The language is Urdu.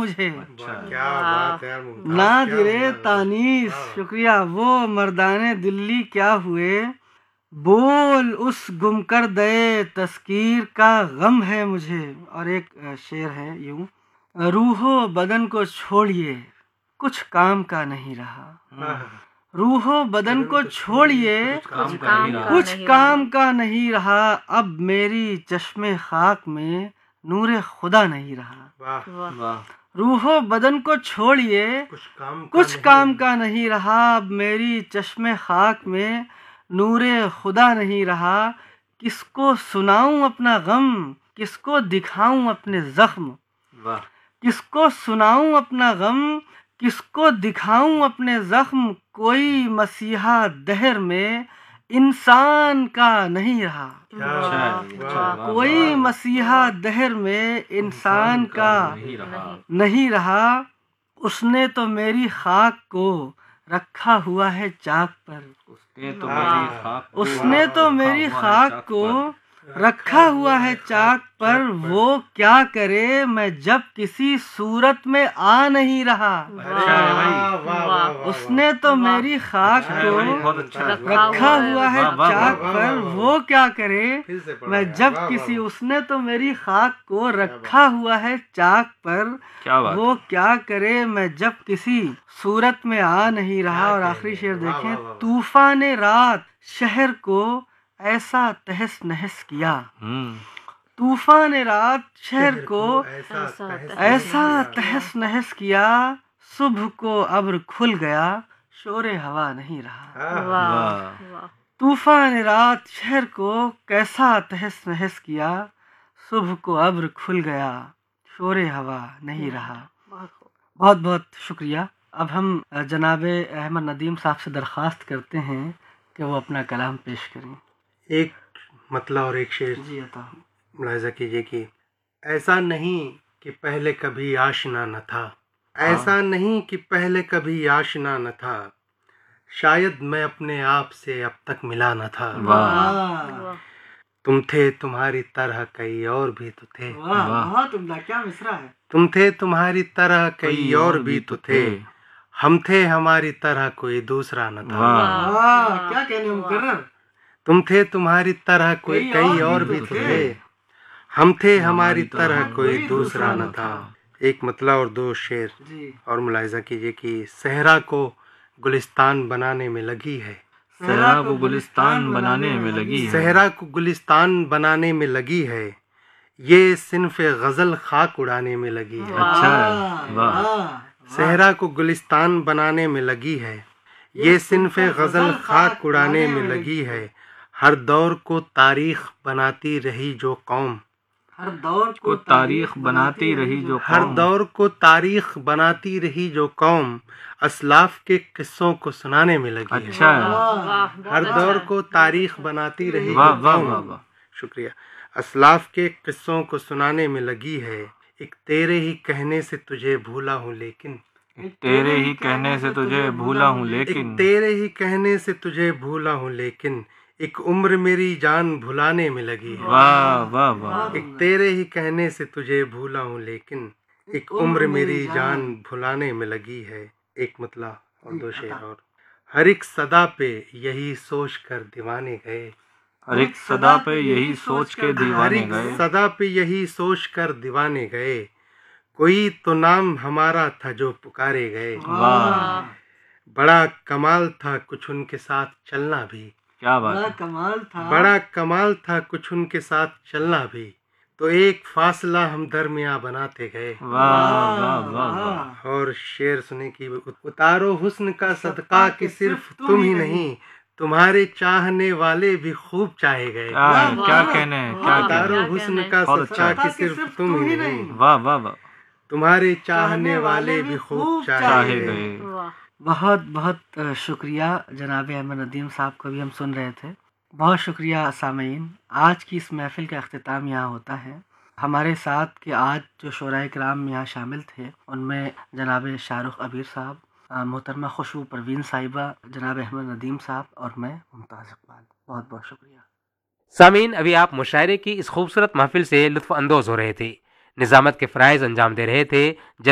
مجھے، کیا بات ہے یار ممتاز، نادر تانیس، شکریہ. وہ مردان دلی کیا ہوئے، بول اس گم کر دے تذکیر کا غم ہے مجھے. اور ایک شعر ہے یوں: روح و بدن کو چھوڑیے کچھ کام کا نہیں رہا، روح و بدن کو چھوڑیے کچھ کام کا نہیں رہا، اب میری چشم خاک میں نور خدا نہیں رہا. روح و بدن کو چھوڑیے کچھ کام کا نہیں رہا، اب میری چشم خاک میں نور خدا نہیں رہا. کس کو سناؤں اپنا غم، کس کو دکھاؤں اپنے زخم، کس کو سناؤں اپنا غم، کس کو دکھاؤں اپنے زخم. کوئی مسیحا دہر میں انسان کا نہیں رہا، کوئی مسیحا دہر میں انسان کا نہیں رہا. اس نے تو میری خاک کو رکھا ہوا ہے چاک پر، اس نے تو میری خاک کو رکھا ہوا ہے چاک پر. وہ کیا کرے میں جب کسی صورت میں آ نہیں رہا، اس نے تو میری خاک کو رکھا ہوا ہے چاک پر. وہ کیا کرے میں جب کسی، اس نے تو میری خاک کو رکھا ہوا ہے چاک پر. وہ کیا کرے میں جب کسی صورت میں آ نہیں رہا. اور آخری شعر دیکھیں: طوفان رات شہر کو ایسا تہس نہس کیا، طوفان رات شہر کو ایسا تہس نہس کیا. صبح کو ابر کھل گیا شور ہوا نہیں رہا، طوفان رات شہر کو کیسا تہس نہس کیا. صبح کو ابر کھل گیا شور ہوا نہیں رہا. بہت بہت شکریہ. اب ہم جناب احمد ندیم صاحب سے درخواست کرتے ہیں کہ وہ اپنا کلام پیش کریں. ایک مطلع اور ایک شعر جی عطا. ملاحظہ کیجیے کہ ایسا نہیں کہ پہلے کبھی آشنا نہ تھا، ایسا نہیں کہ پہلے کبھی آشنا نہ تھا، شاید میں اپنے آپ سے اب تک ملا نہ تھا. تم تھے تمہاری طرح کئی اور بھی تو تھے، بہت عمدہ، کیا مصرع ہے. تم تھے تمہاری طرح کئی اور بھی تو تھے، ہم تھے ہماری طرح کوئی دوسرا نہ تھا. کیا کہنے مقرر. تم تھے تمہاری طرح کوئی کئی اور بھی تو تھے، ہم تھے ہماری طرح کوئی دوسرا نہ تھا. ایک مطلع اور دو شعر. اور ملاحظہ کیجیے کہ صحرا کو گلستان بنانے میں لگی ہے، صحرا کو گلستان بنانے میں لگی ہے، صحرا کو گلستان بنانے میں لگی ہے، یہ صنف غزل خاک اڑانے میں لگی ہے. اچھا، واہ. صحرا کو گلستان بنانے میں لگی ہے، یہ صنف غزل خاک اڑانے میں لگی ہے. ہر دور کو تاریخ بناتی رہی جو قوم، ہر دور کو تاریخ بناتی رہی جو ہر قوم، دور کو تاریخ بناتی رہی جو قوم، اسلاف کے قصوں کو سنانے میں لگی ہے. اچھا، ہر دور کو تاریخ بناتی رہی واہ جو واہ قوم، واہ واہ. شکریہ، اسلاف کے قصوں کو سنانے میں لگی ہے. ایک تیرے ہی کہنے سے تجھے بھولا ہوں لیکن، تیرے ہی کہنے سے تجھے بھولا ہوں لیکن، ایک تیرے ہی کہنے سے تجھے بھولا ہوں لیکن، ایک عمر میری جان بھلانے میں لگی ہے. واہ واہ واہ. ایک تیرے ہی کہنے سے تجھے بھولا ہوں لیکن، ایک عمر میری جان بھلانے میں لگی ہے. ایک مطلع اور دو شعر. اور ہر ایک صدا پہ یہی سوچ کر دیوانے گئے، ہر ایک صدا پہ یہی سوچ کے ہر دیوانے ایک گئے، صدا پہ یہی سوچ کر دیوانے گئے، کوئی تو نام ہمارا تھا جو پکارے گئے. واہ، بڑا کمال تھا کچھ ان کے ساتھ چلنا بھی، کیا بات بڑا ہے. کمال تھا. بڑا کمال تھا کچھ ان کے ساتھ چلنا بھی، تو ایک فاصلہ ہم درمیاں بناتے گئے. واہ واہ واہ واہ. اور شعر سنے کی اتارو حسن کا صدقہ کہ صرف تم ہی نہیں، تمہارے چاہنے والے بھی خوب چاہے گئے. کیا کہنے ہیں، کیا اتارو کہنے. حسن کا بہت صدقہ اچھا. کہ صرف تم ہی نہیں، واہ واہ واہ. تمہارے چاہنے والے بھی خوب چاہے چاہے گئے. گئے. بہت بہت شکریہ جناب احمد ندیم صاحب کو بھی ہم سن رہے تھے. بہت شکریہ سامعین. آج کی اس محفل کا اختتام یہاں ہوتا ہے. ہمارے ساتھ کہ آج جو شعراء کرام یہاں شامل تھے ان میں جناب شاہ رخ عبیر صاحب، محترمہ خوشبو پروین صاحبہ، جناب احمد ندیم صاحب اور میں ممتاز اقبال. بہت بہت شکریہ. سامعین، ابھی آپ مشاعرے کی اس خوبصورت محفل سے لطف اندوز ہو رہے تھے. نظامت کے فرائض انجام دے رہے تھے